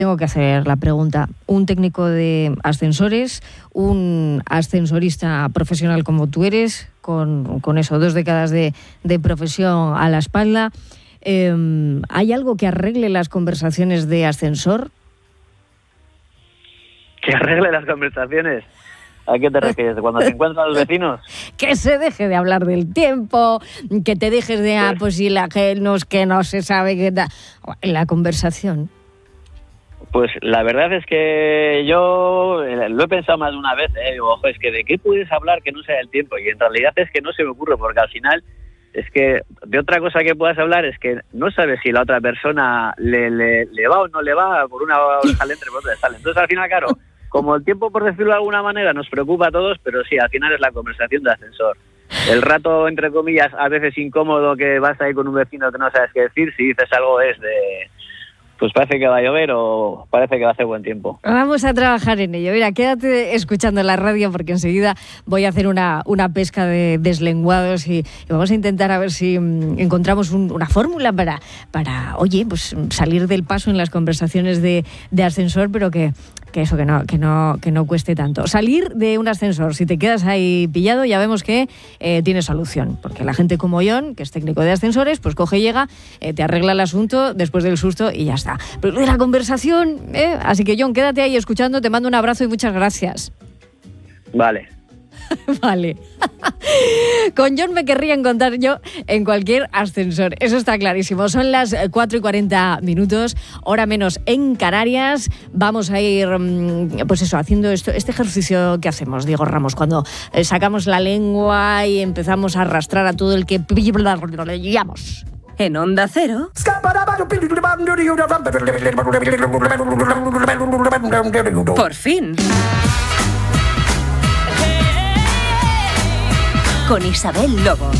Tengo que hacer la pregunta. Un técnico de ascensores, un ascensorista profesional como tú eres, con eso, 2 décadas de profesión a la espalda, ¿hay algo que arregle las conversaciones de ascensor? ¿Que arregle las conversaciones? ¿A qué te refieres? ¿Cuando se encuentran los vecinos? Que se deje de hablar del tiempo, que te dejes de, pues si la que no se sabe qué tal. La conversación. Pues la verdad es que yo lo he pensado más de una vez, digo, ojo, es que ¿de qué puedes hablar que no sea el tiempo? Y en realidad es que no se me ocurre, porque al final es que de otra cosa que puedas hablar es que no sabes si la otra persona le va o no le va, por una oreja le entra y por otra le sale. Entonces al final, claro, como el tiempo, por decirlo de alguna manera, nos preocupa a todos, pero sí, al final es la conversación de ascensor. El rato, entre comillas, a veces incómodo que vas ahí con un vecino que no sabes qué decir, si dices algo es de... pues parece que va a llover o parece que va a hacer buen tiempo. Vamos a trabajar en ello. Mira, quédate escuchando la radio porque enseguida voy a hacer una pesca de deslenguados y vamos a intentar a ver si encontramos una fórmula para oye, pues salir del paso en las conversaciones de ascensor, pero que no cueste tanto. Salir de un ascensor, si te quedas ahí pillado, ya vemos que tiene solución, porque la gente como John, que es técnico de ascensores, pues coge y llega, te arregla el asunto después del susto y ya está. Pero de la conversación, así que John, quédate ahí escuchando, te mando un abrazo y muchas gracias. Vale. Vale. Con John me querría encontrar yo en cualquier ascensor, eso está clarísimo. Son las 4:40, hora menos en Canarias. Vamos a ir, pues eso, haciendo este ejercicio que hacemos, Diego Ramos, cuando sacamos la lengua y empezamos a arrastrar a todo el que pillamos. En Onda Cero. Por fin. Con Isabel Lobo.